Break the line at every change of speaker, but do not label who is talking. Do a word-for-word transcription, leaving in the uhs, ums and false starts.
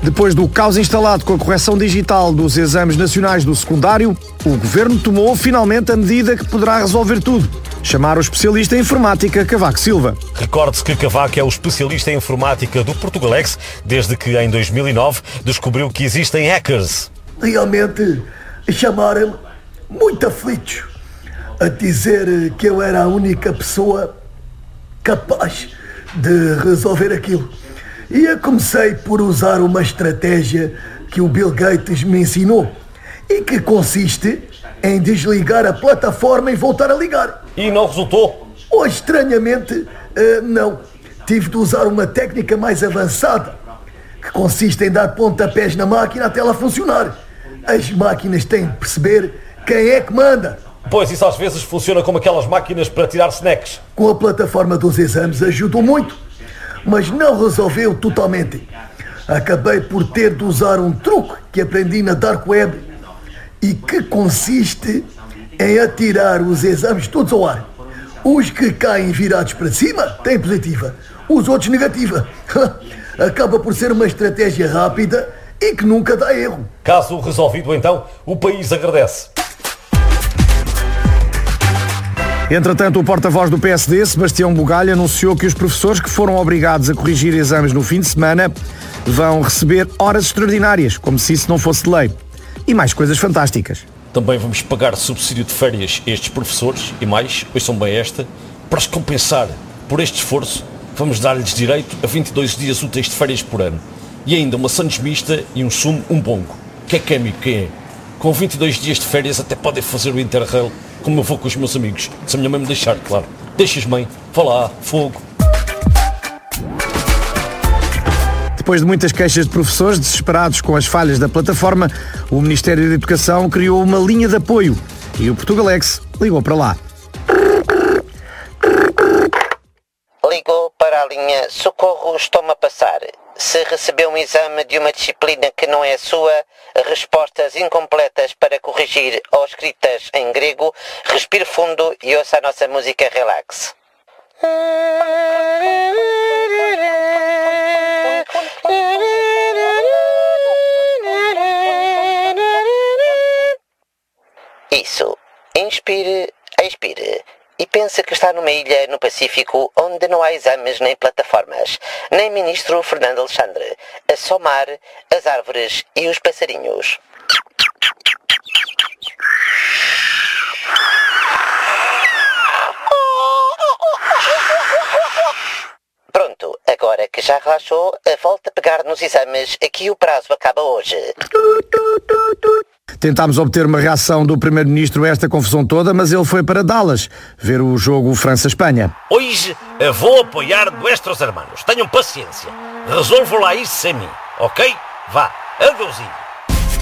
Depois do caos instalado com a correção digital dos exames nacionais do secundário, o Governo tomou finalmente a medida que poderá resolver tudo. Chamar o especialista em informática Cavaco Silva.
Recorde-se que Cavaco é o especialista em informática do Portugalex, desde que em dois mil e nove descobriu que existem hackers.
Realmente chamaram-me muito aflitos a dizer que eu era a única pessoa capaz de resolver aquilo. E eu comecei por usar uma estratégia que o Bill Gates me ensinou e que consiste em desligar a plataforma e voltar a ligar.
E não resultou?
Hoje, estranhamente, uh, não. Tive de usar uma técnica mais avançada, que consiste em dar pontapés na máquina até ela funcionar. As máquinas têm de perceber quem é que manda.
Pois, isso às vezes funciona como aquelas máquinas para tirar snacks.
Com a plataforma dos exames ajudou muito, mas não resolveu totalmente. Acabei por ter de usar um truque que aprendi na Dark Web e que consiste em atirar os exames todos ao ar. Os que caem virados para cima têm positiva, os outros negativa. Acaba por ser uma estratégia rápida e que nunca dá erro.
Caso resolvido, então, o país agradece.
Entretanto, o porta-voz do P S D, Sebastião Bugalho, anunciou que os professores que foram obrigados a corrigir exames no fim de semana vão receber horas extraordinárias, como se isso não fosse de lei. E mais coisas fantásticas.
Também vamos pagar subsídio de férias a estes professores e mais, ouçam bem esta, para os compensar por este esforço, vamos dar-lhes direito a vinte e dois dias úteis de férias por ano. E ainda uma sandes mista e um sumo, um bongo. Que é que é, amigo, que é? Com vinte e dois dias de férias até podem fazer o Interrail como eu vou com os meus amigos. Se a minha mãe me deixar, claro. Deixas, mãe. Vá lá, fogo.
Depois de muitas queixas de professores desesperados com as falhas da plataforma, o Ministério da Educação criou uma linha de apoio e o Portugalex ligou para lá.
Ligou para a linha Socorro, estou-me a passar. Se recebeu um exame de uma disciplina que não é sua, respostas incompletas para corrigir ou escritas em grego, respire fundo e ouça a nossa música relax. Isso. Inspire, expire. E pensa que está numa ilha no Pacífico onde não há exames nem plataformas, nem ministro Fernando Alexandre, a só mar, as árvores e os passarinhos. Pronto, agora que já relaxou, volta a pegar nos exames, aqui o prazo acaba hoje.
Tentámos obter uma reação do Primeiro-Ministro a esta confusão toda, mas ele foi para Dallas ver o jogo França-Espanha.
Hoje vou apoiar nuestros hermanos. Tenham paciência. Resolvo lá isso sem mim, ok? Vá, adeusinho.